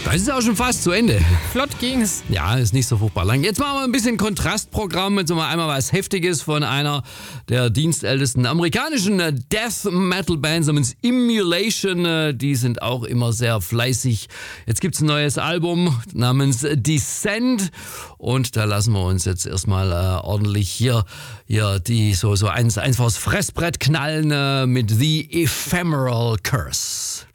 Das ist auch schon fast zu Ende. Flott ging's. Ja, ist nicht so furchtbar lang. Jetzt machen wir ein bisschen Kontrastprogramm. Jetzt mal einmal was Heftiges von einer der dienstältesten amerikanischen Death Metal Bands namens Immolation. Die sind auch immer sehr fleißig. Jetzt gibt's ein neues Album namens Descent und da lassen wir uns jetzt erstmal ordentlich hier die so eins aufs Fressbrett knallen mit The Ephemeral Curse.